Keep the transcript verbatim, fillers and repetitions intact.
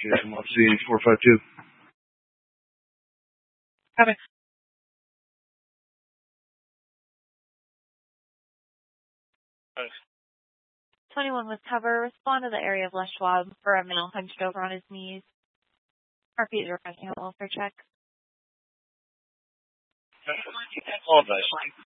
Jason Montesini, four five two. Copy. twenty-one with cover. Respond to the area of Les Schwab for a male hunched over on his knees. R P is requesting a welfare check. I apologize.